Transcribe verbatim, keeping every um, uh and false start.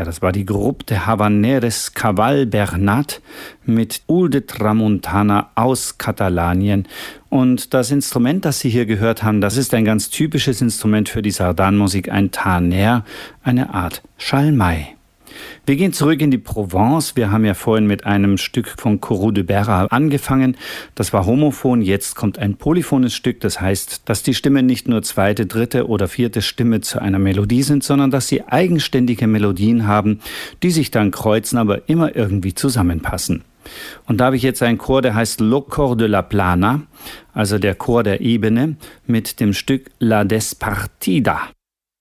Ja, das war die Gruppe de Havaneres Cabal Bernat mit Ulde Tramuntana aus Katalanien. Und das Instrument, das Sie hier gehört haben, das ist ein ganz typisches Instrument für die Sardanmusik, ein Taner, eine Art Schalmei. Wir gehen zurück in die Provence. Wir haben ja vorhin mit einem Stück von Corot de Berra angefangen. Das war homophon, jetzt kommt ein polyphones Stück. Das heißt, dass die Stimmen nicht nur zweite, dritte oder vierte Stimme zu einer Melodie sind, sondern dass sie eigenständige Melodien haben, die sich dann kreuzen, aber immer irgendwie zusammenpassen. Und da habe ich jetzt einen Chor, der heißt Le Chor de la Plana, also der Chor der Ebene, mit dem Stück La Despartida.